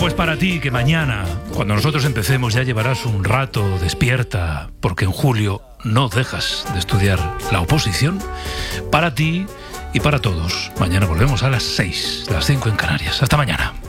pues para ti, que mañana, cuando nosotros empecemos, ya llevarás un rato despierta, porque en julio no dejas de estudiar la oposición. Para ti y para todos. Mañana volvemos a las 6, las 5 en Canarias. Hasta mañana.